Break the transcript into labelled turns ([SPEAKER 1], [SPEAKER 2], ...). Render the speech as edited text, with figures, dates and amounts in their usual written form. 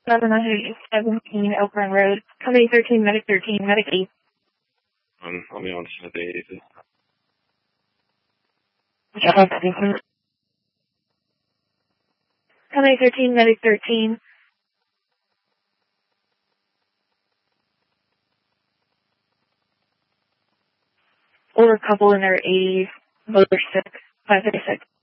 [SPEAKER 1] 717 Elk Run Road. Company 13, Medic 13, Medic 8.
[SPEAKER 2] I'll be on at the 85th.
[SPEAKER 1] Company 13, Medic 13. Or a couple in their 80s. Both are sick. 556.